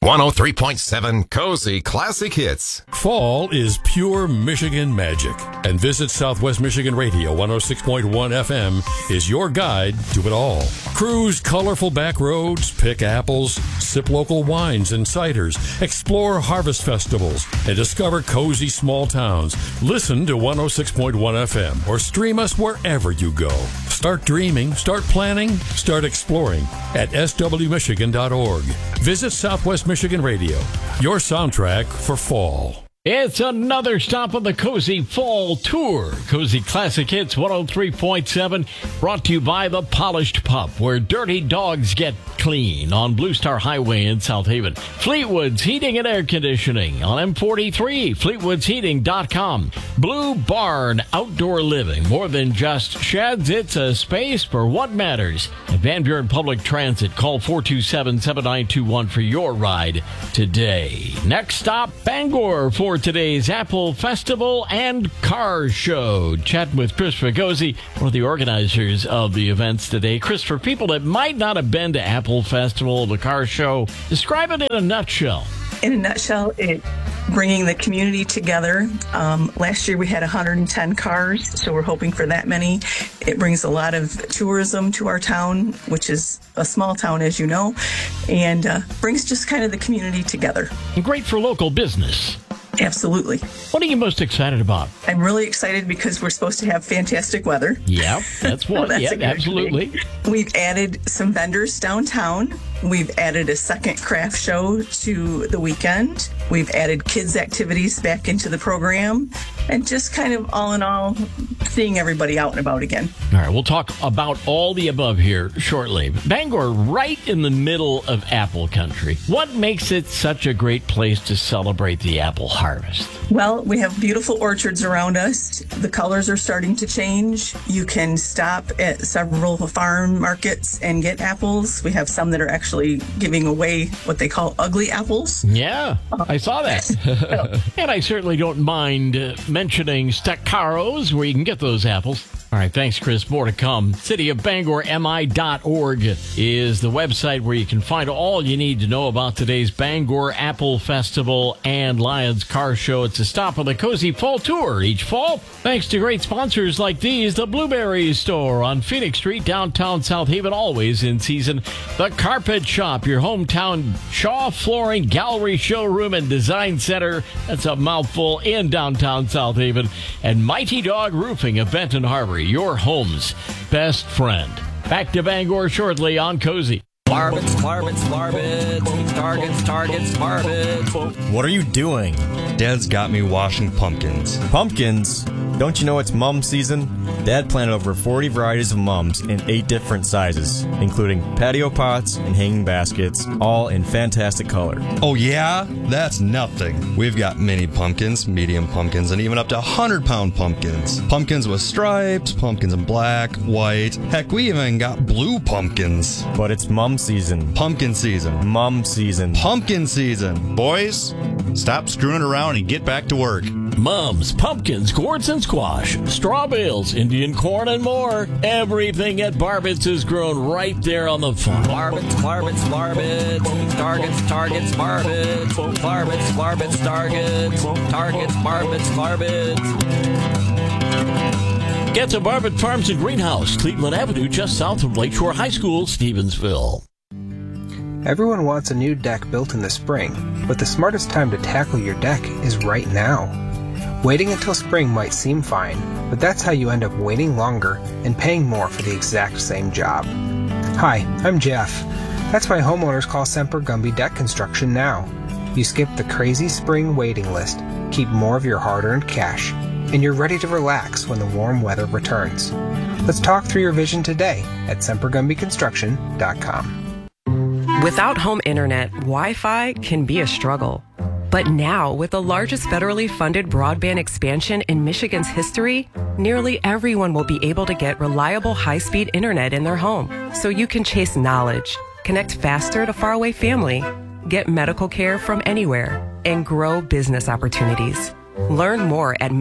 103.7 Cozy Classic Hits. Fall is pure Michigan magic. And Visit Southwest Michigan Radio 106.1 FM is your guide to it all. Cruise colorful back roads, pick apples, sip local wines and ciders, explore harvest festivals, and discover cozy small towns. Listen to 106.1 FM or stream us wherever you go. Start dreaming, start planning, start exploring at swmichigan.org. Visit Southwest Michigan Radio, your soundtrack for fall. It's another stop on the Cozy Fall Tour. Cozy Classic Hits 103.7, brought to you by The Polished Pup, where dirty dogs get clean on Blue Star Highway in South Haven. Fleetwood's Heating and Air Conditioning on M43, fleetwoodsheating.com. Blue Barn Outdoor Living, more than just sheds, it's a space for what matters. At Van Buren Public Transit, call 427-7921 for your ride today. Next stop, Bangor for today's Apple Festival and Car Show. Chatting with Chris Fregosi, one of the organizers of the events today. Chris, for people that might not have been to Apple Festival or the Car Show, describe it in a nutshell. In a nutshell, it bringing the community together. Last year we had 110 cars, so we're hoping for that many. It brings a lot of tourism to our town, which is a small town, as you know, and brings just kind of the community together. And great for local business. Absolutely. What are you most excited about? I'm really excited because we're supposed to have fantastic weather. Yeah, that's one. That's yeah, absolutely. We've added some vendors downtown. We've added a second craft show to the weekend. We've added kids' activities back into the program. And just kind of all in all, seeing everybody out and about again. All right, we'll talk about all the above here shortly. Bangor, right in the middle of apple country. What makes it such a great place to celebrate the apple harvest? Well, we have beautiful orchards around us. The colors are starting to change. You can stop at several farm markets and get apples. We have some that are actually giving away what they call ugly apples. Yeah, I saw that. And I certainly don't mind mentioning Staccaro's, where you can get those apples. All right, thanks, Chris. More to come. cityofbangormi.org is the website where you can find all you need to know about today's Bangor Apple Festival and Lions Car Show. It's a stop on the Cozy Fall Tour each fall. Thanks to great sponsors like these: the Blueberry Store on Phoenix Street, downtown South Haven, always in season. The Carpet Shop, your hometown Shaw Flooring Gallery Showroom and Design Center. That's a mouthful in downtown South Haven. And Mighty Dog Roofing of Benton Harbor, your home's best friend. Back to Bangor shortly on Cozy. Barbets, targets, barbets. What are you doing? Dad's got me washing pumpkins. Pumpkins? Don't you know it's mum season? Dad planted over 40 varieties of mums in 8 different sizes, including patio pots and hanging baskets, all in fantastic color. Oh yeah? That's nothing. We've got mini pumpkins, medium pumpkins, and even up to 100-pound pumpkins. Pumpkins with stripes, pumpkins in black, white. Heck, we even got blue pumpkins. But it's mum season. Pumpkin season. Mum season. Pumpkin season. Boys, stop screwing around and get back to work. Mums, pumpkins, gourds, and squash, straw bales, Indian corn, and more. Everything at Barbets is grown right there on the farm. Barbets, targets, barbets. Barbets, targets, barbets. Get to Barbet Farms and Greenhouse, Cleveland Avenue, just south of Lakeshore High School, Stevensville. Everyone wants a new deck built in the spring, but the smartest time to tackle your deck is right now. Waiting until spring might seem fine, but that's how you end up waiting longer and paying more for the exact same job. Hi, I'm Jeff. That's why homeowners call Semper Gumby Deck Construction now. You skip the crazy spring waiting list, keep more of your hard-earned cash, and you're ready to relax when the warm weather returns. Let's talk through your vision today at sempergumbyconstruction.com. Without home internet, Wi-Fi can be a struggle. But now, with the largest federally funded broadband expansion in Michigan's history, nearly everyone will be able to get reliable high-speed internet in their home. So you can chase knowledge, connect faster to faraway family, get medical care from anywhere, and grow business opportunities. Learn more at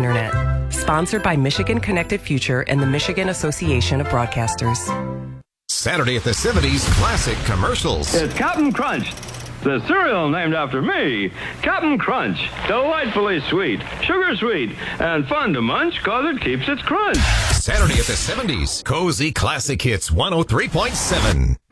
michigan.gov/whereismyinternet. Sponsored by Michigan Connected Future and the Michigan Association of Broadcasters. Saturday at the 70s Classic Commercials. It's Captain Crunch, the cereal named after me. Captain Crunch, delightfully sweet, sugar sweet, and fun to munch because it keeps its crunch. Saturday at the 70s Cozy Classic Hits 103.7.